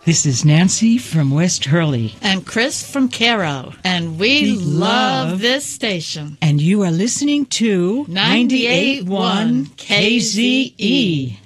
This is Nancy from West Hurley. And Chris from Cairo. And we love this station. And you are listening to 98.1 KZE.